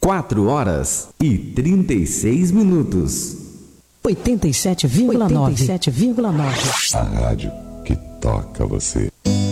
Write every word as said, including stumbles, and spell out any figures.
quatro horas e trinta e seis minutos. oitenta e sete vírgula nove. A rádio que toca você.